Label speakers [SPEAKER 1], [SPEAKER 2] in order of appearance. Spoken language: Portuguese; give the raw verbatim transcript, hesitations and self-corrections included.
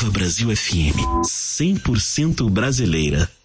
[SPEAKER 1] Nova Brasil F M, cem por cento brasileira.